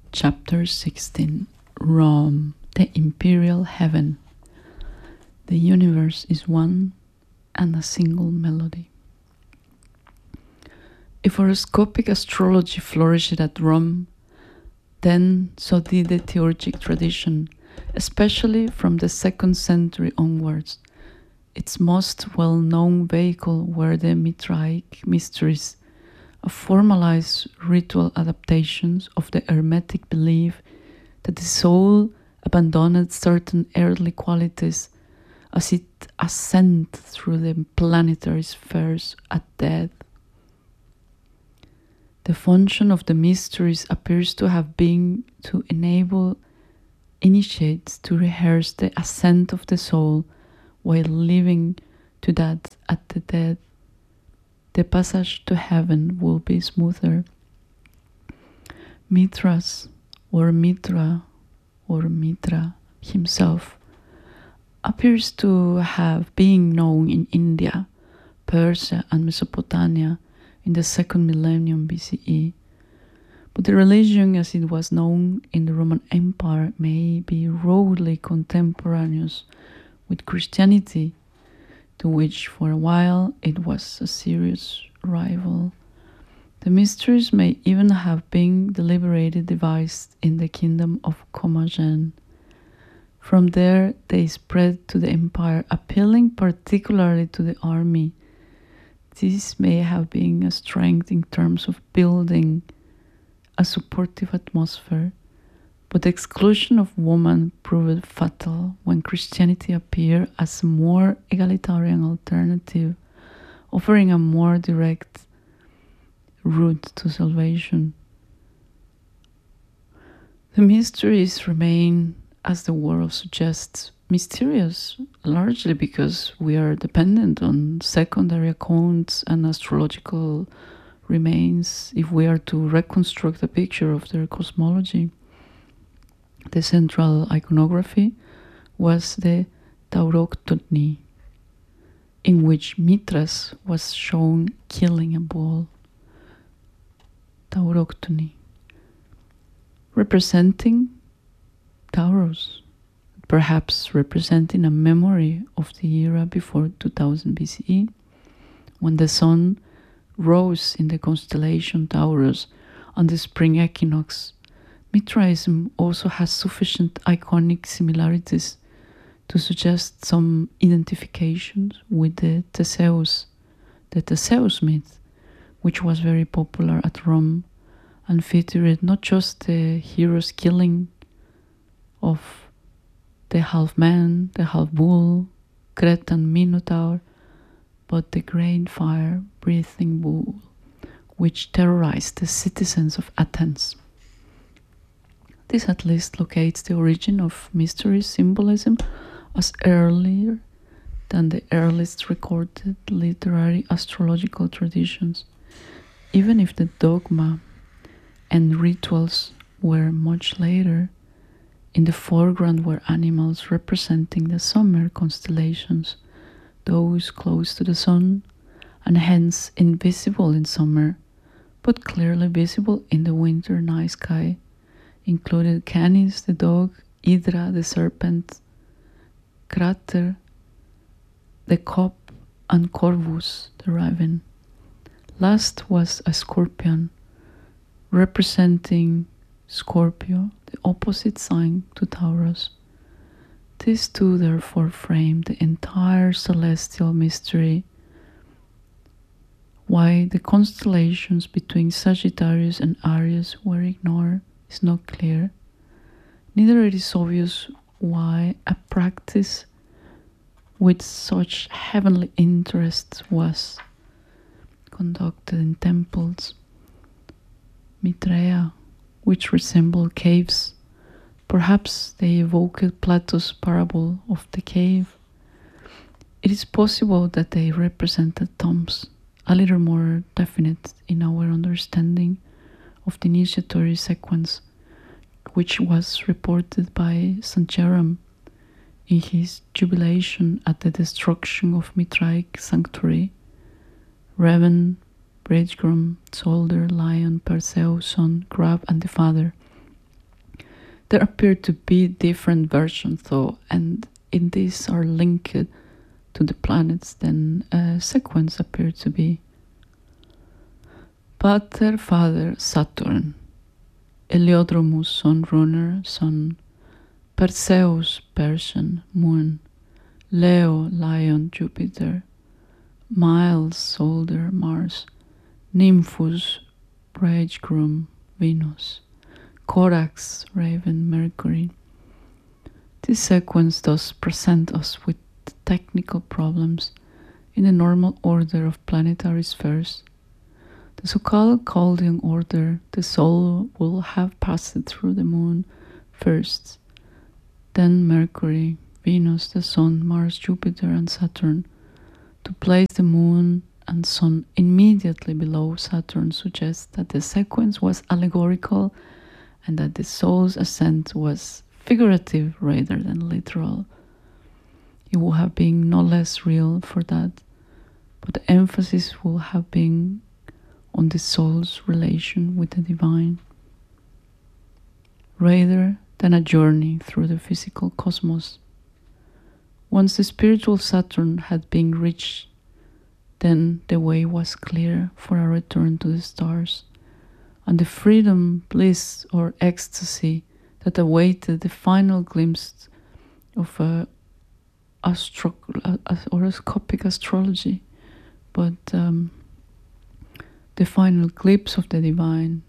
Chapter 16. Rome, the imperial heaven. The universe is one and a single melody. If horoscopic astrology flourished at Rome, then so did the theurgic tradition, especially from the 2nd century onwards. Its most well-known vehicle were the Mitraic mysteries, a formalized ritual adaptations of the Hermetic belief that the soul abandoned certain earthly qualities as it ascended through the planetary spheres at death. The function of the mysteries appears to have been to enable initiates to rehearse the ascent of the soul while living to that at the death. The passage to heaven will be smoother. Mithras or Mitra himself appears to have been known in India, Persia and Mesopotamia in the 2nd millennium BCE. But the religion as it was known in the Roman Empire may be broadly contemporaneous with Christianity, to which for a while it was a serious rival. The mysteries may even have been deliberately devised in the kingdom of Commagene. From there they spread to the empire, appealing particularly to the army. This may have been a strength in terms of building a supportive atmosphere, but the exclusion of women proved fatal when Christianity appeared as a more egalitarian alternative, offering a more direct route to salvation. The mysteries remain, as the word suggests, mysterious, largely because we are dependent on secondary accounts and astrological remains if we are to reconstruct a picture of their cosmology. The central iconography was the Tauroctony, in which Mithras was shown killing a bull. Tauroctony, representing Taurus, perhaps representing a memory of the era before 2000 BCE, when the sun rose in the constellation Taurus on the spring equinox. Mithraism also has sufficient iconic similarities to suggest some identifications with the Theseus myth, which was very popular at Rome and featured not just the hero's killing of the half-man, the half-bull, Cretan Minotaur, but the great fire-breathing bull, which terrorized the citizens of Athens. This at least locates the origin of mystery symbolism as earlier than the earliest recorded literary astrological traditions, even if the dogma and rituals were much later. In the foreground were animals representing the summer constellations, those close to the sun, and hence invisible in summer, but clearly visible in the winter night sky, included Canis the dog, Hydra the serpent, Crater the cock, and Corvus the raven. Last was a scorpion, representing Scorpio, the opposite sign to Taurus. These two therefore frame the entire celestial mystery. Why the constellations between Sagittarius and Aries were ignored is not clear. Neither it is obvious why a practice with such heavenly interest was conducted in temples. Mithraea, which resembled caves. Perhaps they evoked Plato's parable of the cave. It is possible that they represented tombs, a little more definite in our understanding of the initiatory sequence, which was reported by St. Jerome in his jubilation at the destruction of Mitraic sanctuary. Raven, bridegroom, soldier, lion, Perseus, son, crab, and the father. There appear to be different versions, though, and in these are linked to the planets, then a sequence appeared to be Pater, Father, Saturn, Heliodromus, Sun, Runner, Sun, Perseus, Persian, Moon, Leo, Lion, Jupiter, Miles, Soldier, Mars, Nymphus, Bridegroom, Venus, Corax, Raven, Mercury. This sequence does present us with technical problems in the normal order of planetary spheres. The so-called Chaldean order, the soul will have passed through the moon first, then Mercury, Venus, the Sun, Mars, Jupiter, and Saturn. To place the moon and Sun immediately below Saturn suggests that the sequence was allegorical and that the soul's ascent was figurative rather than literal. It would have been no less real for that, but the emphasis will have been on the soul's relation with the divine, rather than a journey through the physical cosmos. Once the spiritual Saturn had been reached, then the way was clear for a return to the stars, and the freedom, bliss, or ecstasy that awaited the final glimpse of horoscopic astrology, but the final glimpse of the divine.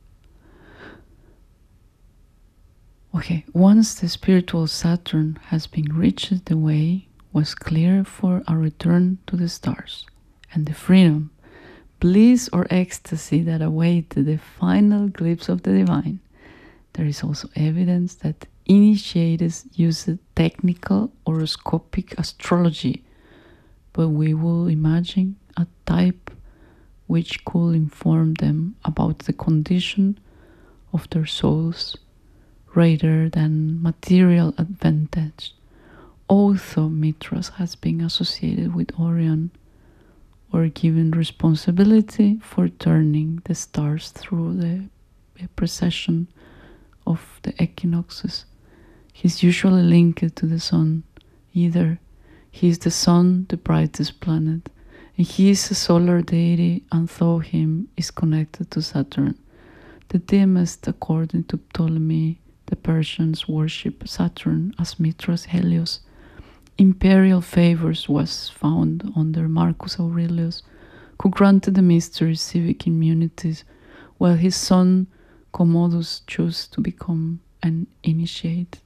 Okay, once the spiritual Saturn has been reached, the way was clear for a return to the stars, and the freedom, bliss, or ecstasy that awaited the final glimpse of the divine. There is also evidence that initiates used technical horoscopic astrology, but we will imagine a type which could inform them about the condition of their souls rather than material advantage. Although Mithras has been associated with Orion or given responsibility for turning the stars through the precession of the equinoxes, he is usually linked to the sun. Either he is the sun, the brightest planet, and he is a solar deity, and through him is connected to Saturn. The dimmest, according to Ptolemy, the Persians worship Saturn as Mithras Helios. Imperial favors was found under Marcus Aurelius, who granted the mysteries civic immunities, while his son Commodus chose to become an initiate.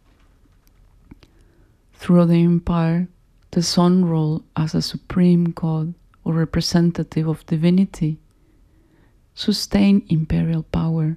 Through the empire, the sun ruled as a supreme god or representative of divinity, sustained imperial power.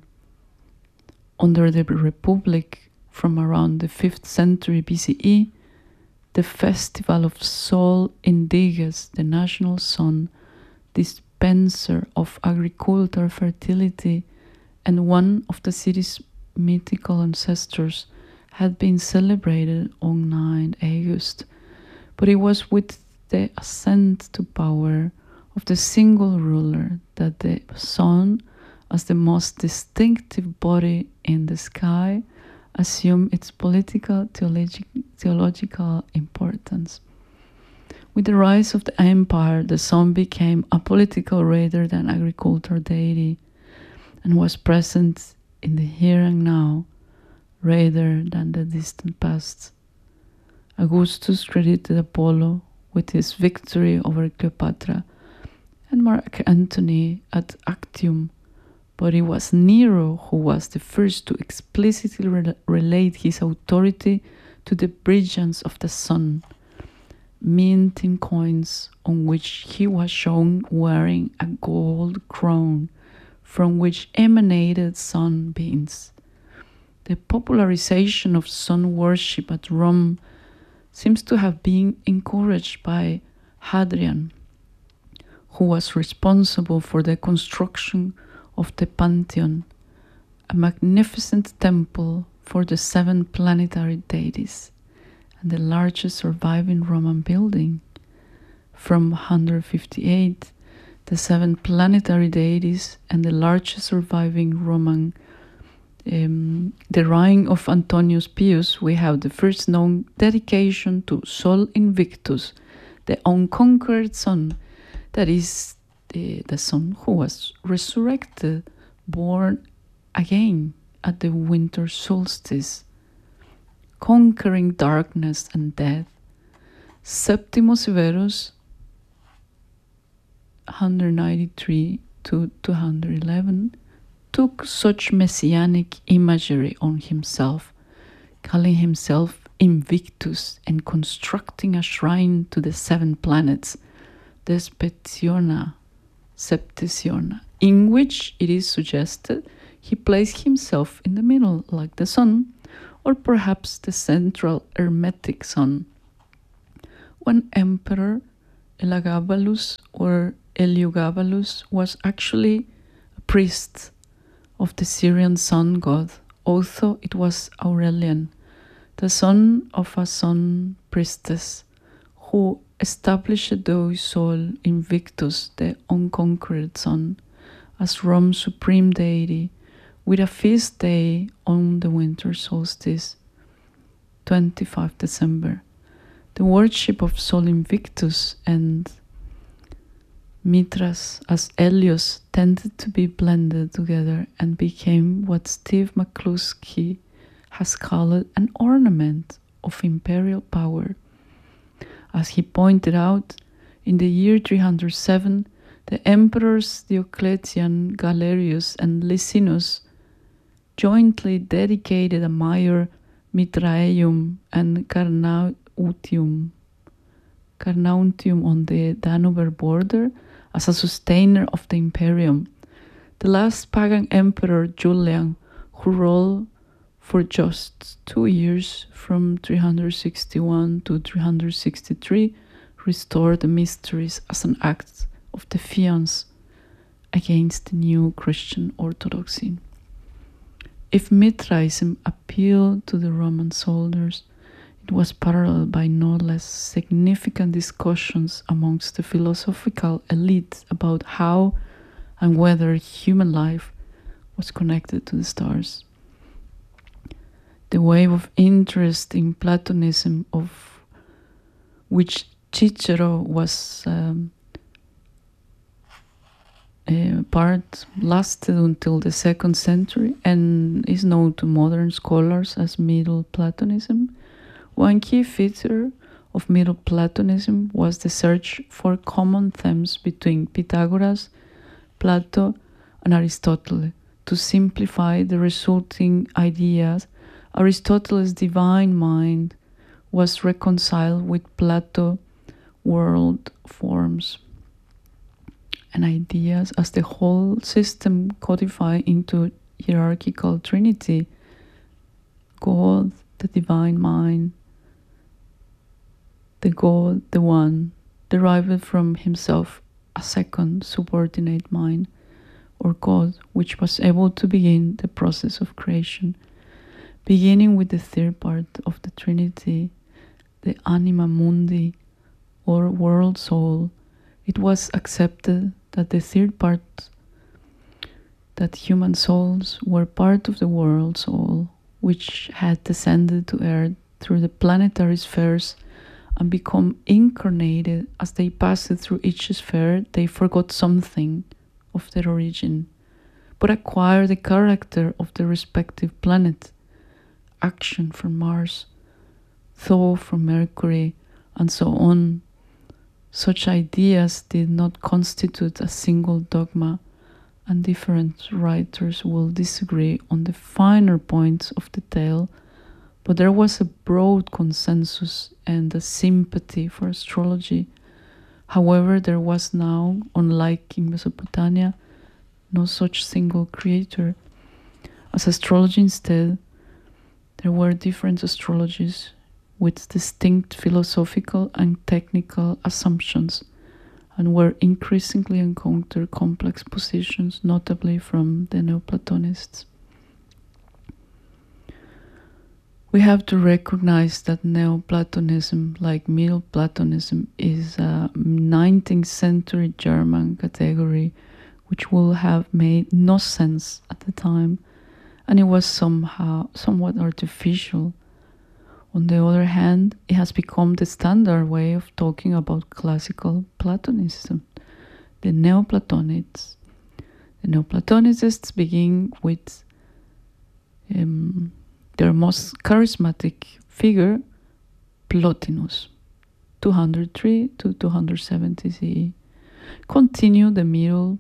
Under the Republic, from around the 5th century BCE, the festival of Sol Indiges, the national sun, dispenser of agricultural fertility, and one of the city's mythical ancestors, had been celebrated on 9 August, but it was with the ascent to power of the single ruler that the sun, as the most distinctive body in the sky, assumed its political theological importance. With the rise of the empire, the sun became a political rather than agricultural deity, and was present in the here and now rather than the distant past. Augustus credited Apollo with his victory over Cleopatra and Mark Antony at Actium, but it was Nero who was the first to explicitly relate his authority to the brilliance of the sun, minting coins on which he was shown wearing a gold crown from which emanated sunbeams. The popularization of sun worship at Rome seems to have been encouraged by Hadrian, who was responsible for the construction of the Pantheon, a magnificent temple for the 7 planetary deities, and the largest surviving Roman building. From 158, the 7 planetary deities and the largest surviving Roman the reign of Antonius Pius, we have the first known dedication to Sol Invictus, the unconquered sun, that is the sun who was resurrected, born again at the winter solstice, conquering darkness and death. Septimus Severus, 193 to 211, took such messianic imagery on himself, calling himself Invictus and constructing a shrine to the 7 planets, the Septiciona, in which it is suggested he placed himself in the middle, like the sun, or perhaps the central hermetic sun. One emperor, Elagabalus or Heliogabalus, was actually a priest of the Syrian sun god, although it was Aurelian, the son of a sun priestess, who established the Sol Invictus, the unconquered sun, as Rome's supreme deity, with a feast day on the winter solstice, 25 December. The worship of Sol Invictus and Mithras as Helios tended to be blended together and became what Steve McCluskey has called an ornament of imperial power. As he pointed out, in the year 307, the emperors Diocletian, Galerius, and Licinius jointly dedicated a major Mithraeum and Carnuntium on the Danube border as a sustainer of the imperium. The last pagan emperor, Julian, who ruled for just 2 years, from 361 to 363, restored the mysteries as an act of defiance against the new Christian orthodoxy. If Mithraism appealed to the Roman soldiers, it was paralleled by no less significant discussions amongst the philosophical elite about how and whether human life was connected to the stars. The wave of interest in Platonism, of which Cicero was part, lasted until the 2nd century and is known to modern scholars as Middle Platonism. One key feature of Middle Platonism was the search for common themes between Pythagoras, Plato, and Aristotle. To simplify the resulting ideas, Aristotle's divine mind was reconciled with Plato's world forms and ideas as the whole system codified into hierarchical trinity: God, the divine mind, the God, the one, derived from himself a second subordinate mind, or God, which was able to begin the process of creation. Beginning with the 3rd part of the Trinity, the anima mundi, or world soul, it was accepted that the 3rd part, that human souls were part of the world soul, which had descended to earth through the planetary spheres and become incarnated. As they passed through each sphere, they forgot something of their origin, but acquired the character of the respective planet. Action from Mars, thought from Mercury, and so on. Such ideas did not constitute a single dogma, and different writers will disagree on the finer points of detail, but there was a broad consensus and a sympathy for astrology. However, there was now, unlike in Mesopotamia, no such single creator. As astrology instead, there were different astrologies with distinct philosophical and technical assumptions, and were increasingly encountered complex positions, notably from the Neoplatonists. We have to recognize that Neoplatonism, like Middle Platonism, is a 19th century German category which would have made no sense at the time, and it was somehow somewhat artificial. On the other hand, it has become the standard way of talking about classical Platonism. The Neoplatonists. The Neoplatonicists begin with their most charismatic figure, Plotinus, 203 to 270 CE. Continue the middle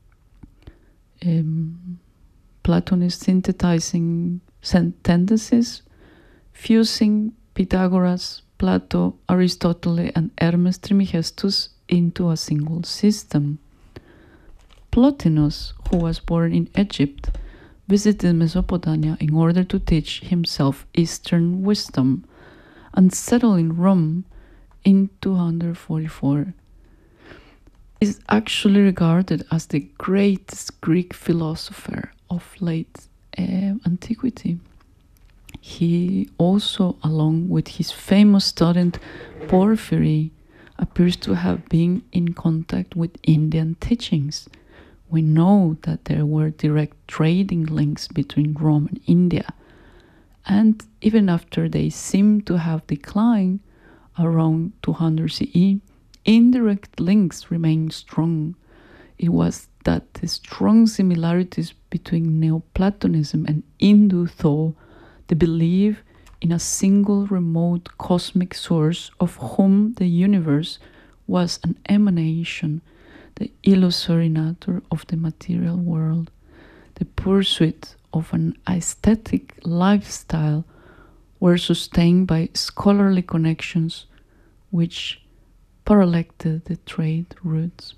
Platonist synthesizing tendencies, fusing Pythagoras, Plato, Aristotle, and Hermes Trismegistus into a single system. Plotinus, who was born in Egypt, visited Mesopotamia in order to teach himself Eastern wisdom and settled in Rome in 244. Is actually regarded as the greatest Greek philosopher of late antiquity. He also, along with his famous student Porphyry, appears to have been in contact with Indian teachings. We know that there were direct trading links between Rome and India, and even after they seem to have declined around 200 CE, indirect links remain strong. It was that the strong similarities between Neoplatonism and Hindu thought, the belief in a single remote cosmic source of whom the universe was an emanation, the illusory nature of the material world, the pursuit of an aesthetic lifestyle were sustained by scholarly connections which parallected the trade routes.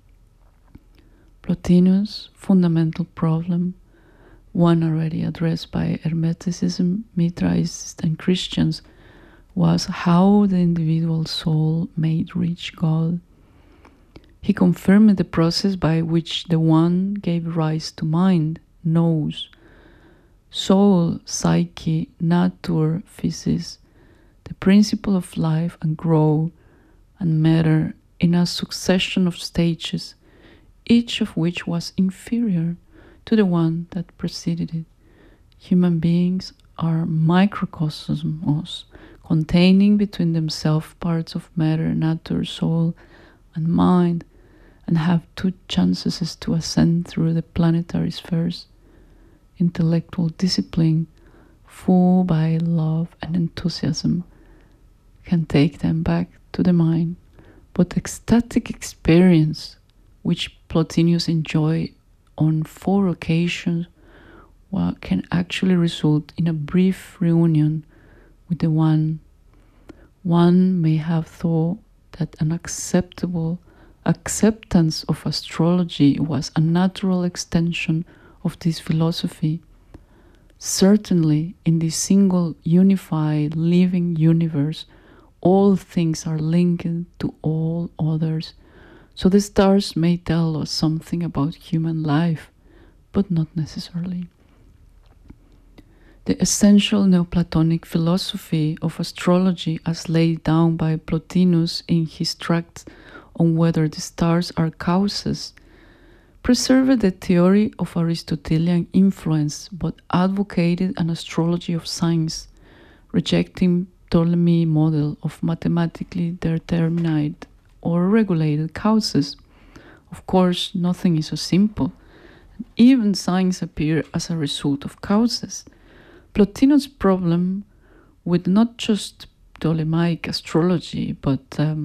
Plotinus' fundamental problem, one already addressed by Hermeticism, Mithraists, and Christians, was how the individual soul made reach God. He confirmed the process by which the one gave rise to mind, nous, soul, psyche, nature, physis, the principle of life and growth and matter in a succession of stages, each of which was inferior to the one that preceded it. Human beings are microcosmos, containing between themselves parts of matter, nature, soul, and mind, and have two chances to ascend through the planetary spheres. Intellectual discipline, fueled by love and enthusiasm, can take them back to the mind, but ecstatic experience, which Plotinus enjoyed on 4 occasions, can actually result in a brief reunion with the one. One may have thought that an acceptance of astrology was a natural extension of this philosophy. Certainly, in this single unified living universe, all things are linked to all others, so the stars may tell us something about human life, but not necessarily. The essential Neoplatonic philosophy of astrology, as laid down by Plotinus in his tract on whether the stars are causes, preserved the theory of Aristotelian influence, but advocated an astrology of signs, rejecting Ptolemy's model of mathematically determined or regulated causes. Of course, nothing is so simple. Even signs appear as a result of causes. Plotinus' problem with not just Ptolemaic astrology, but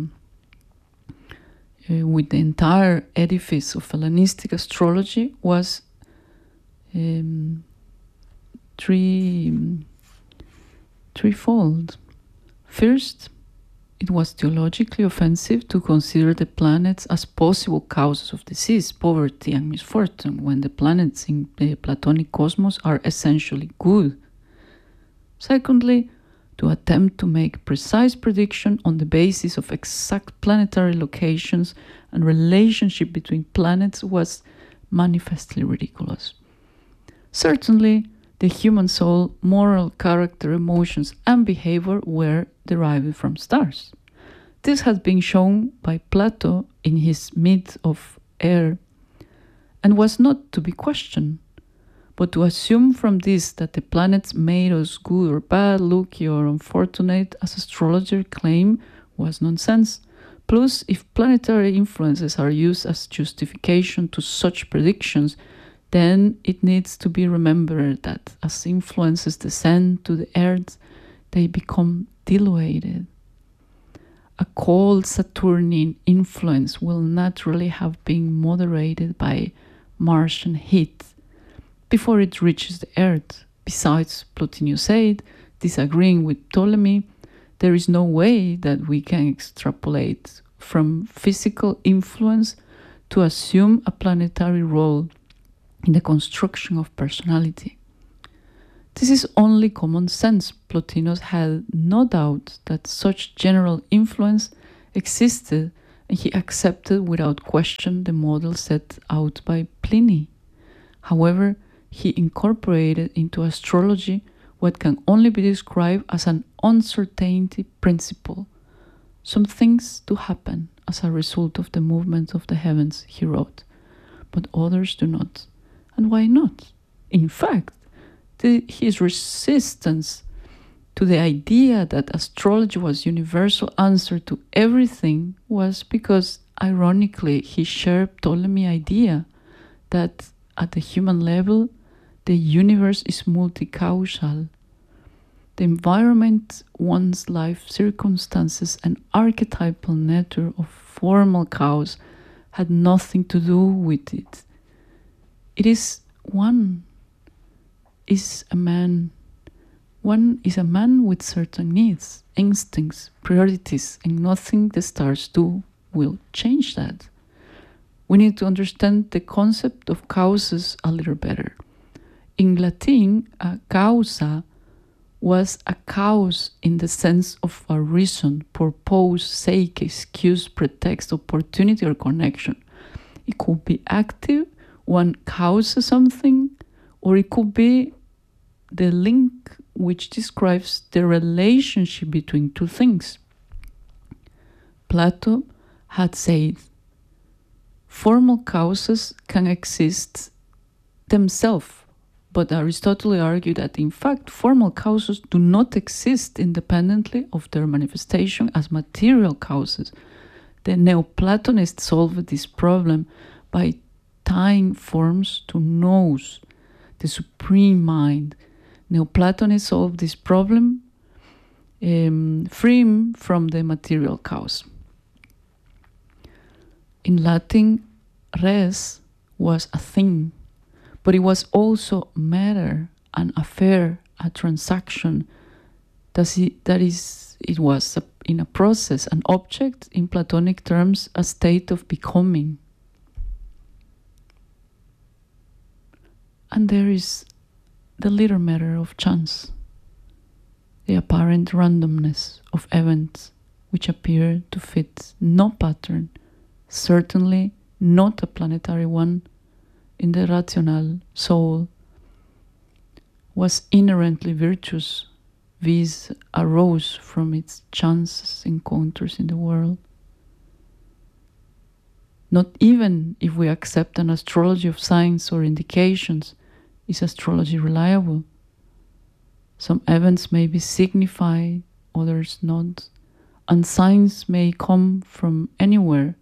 with the entire edifice of Hellenistic astrology was threefold. First, it was theologically offensive to consider the planets as possible causes of disease, poverty, and misfortune, when the planets in the Platonic cosmos are essentially good. Secondly, to attempt to make precise prediction on the basis of exact planetary locations and relationship between planets was manifestly ridiculous. Certainly, the human soul, moral character, emotions, and behavior were derived from stars. This has been shown by Plato in his myth of air, and was not to be questioned. But to assume from this that the planets made us good or bad, lucky or unfortunate, as astrologers claim, was nonsense. Plus, if planetary influences are used as justification to such predictions, then it needs to be remembered that as influences descend to the earth, they become diluted. A cold Saturnian influence will naturally have been moderated by Martian heat before it reaches the earth. Besides, Plotinus said, disagreeing with Ptolemy, there is no way that we can extrapolate from physical influence to assume a planetary role in the construction of personality. This is only common sense. Plotinus had no doubt that such general influence existed, and he accepted without question the model set out by Pliny. However, he incorporated into astrology what can only be described as an uncertainty principle. Some things do happen as a result of the movement of the heavens, he wrote, but others do not. And why not? In fact, his resistance to the idea that astrology was universal answer to everything was because, ironically, he shared Ptolemy's idea that at the human level, the universe is multicausal. The environment, one's life circumstances, and archetypal nature of formal cause had nothing to do with it. It is one is a man with certain needs, instincts, priorities, and nothing the stars do will change that. We need to understand the concept of causes a little better. In Latin, a causa was a cause in the sense of a reason, purpose, sake, excuse, pretext, opportunity, or connection. It could be active, one causes something, or it could be the link which describes the relationship between two things. Plato had said, formal causes can exist themselves, but Aristotle argued that in fact formal causes do not exist independently of their manifestation as material causes. The Neoplatonists solved this problem by tying forms to nous, the supreme mind. Neoplatonists solved this problem free from the material cause. In Latin, res was a thing, but it was also matter, an affair, a transaction. It was in a process, an object, in Platonic terms, a state of becoming. And there is the little matter of chance, the apparent randomness of events which appear to fit no pattern, certainly not a planetary one, in the rational soul, was inherently virtuous, viz. Arose from its chances encounters in the world. Not even if we accept an astrology of signs or indications, is astrology reliable. Some events may be signified, others not, and signs may come from anywhere.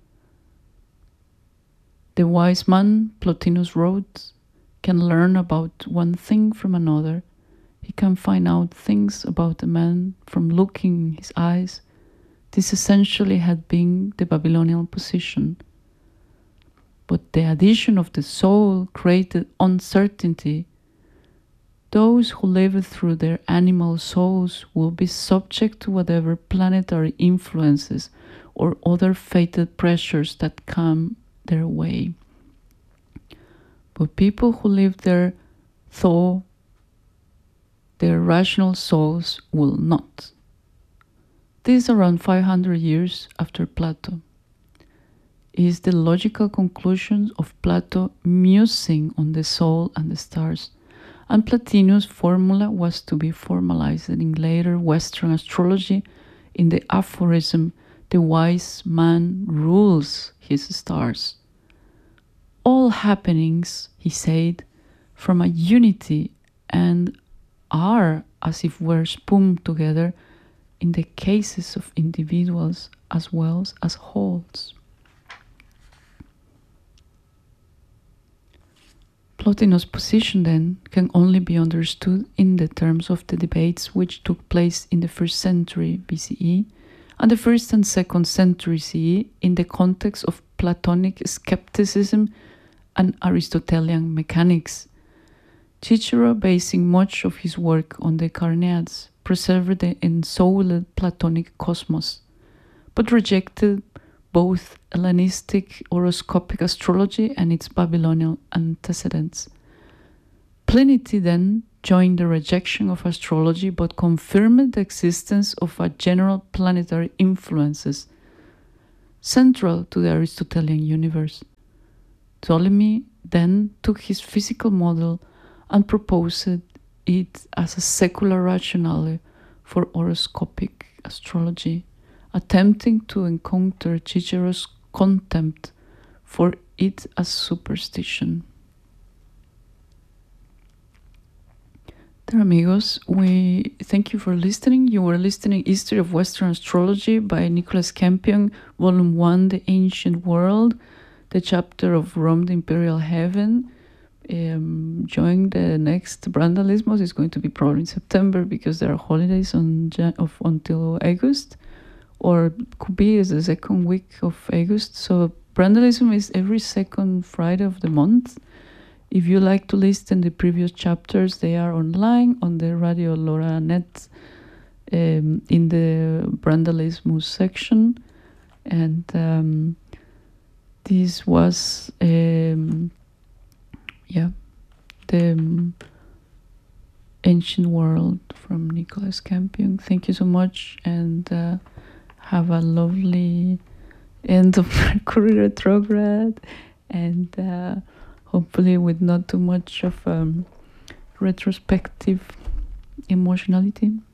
The wise man, Plotinus wrote, can learn about one thing from another. He can find out things about a man from looking in his eyes. This essentially had been the Babylonian position. But the addition of the soul created uncertainty. Those who live through their animal souls will be subject to whatever planetary influences or other fated pressures that come their way. But people who live there thought their rational souls will not. This is around 500 years after Plato. It is the logical conclusion of Plato musing on the soul and the stars, and Plotinus' formula was to be formalized in later Western astrology in the aphorism, "The wise man rules his stars." All happenings, he said, from a unity and are as if were spun together in the cases of individuals as well as wholes. Plotinus' position, then, can only be understood in the terms of the debates which took place in the 1st century BCE and the 1st and 2nd century CE in the context of Platonic skepticism and Aristotelian mechanics. Cicero, basing much of his work on the Carneades, preserved the ensouled Platonic cosmos, but rejected both Hellenistic horoscopic astrology and its Babylonian antecedents. Pliny then joined the rejection of astrology but confirmed the existence of a general planetary influences central to the Aristotelian universe. Ptolemy then took his physical model and proposed it as a secular rationale for horoscopic astrology, attempting to encounter Cicero's contempt for it as superstition. Dear amigos, we thank you for listening. You were listening History of Western Astrology by Nicholas Campion, Volume 1, The Ancient World, the chapter of Rome, the Imperial Heaven. Join the next Brandalismos. It's going to be probably in September because there are holidays until August, or could be as the 2nd week of August. So Brandalism is every 2nd Friday of the month. If you like to listen the previous chapters, they are online on the Radio Lora Net in the Brandalismus section. And this was the Ancient World from Nicholas Campion. Thank you so much, and have a lovely end of Mercury retrograde, and hopefully with not too much of retrospective emotionality.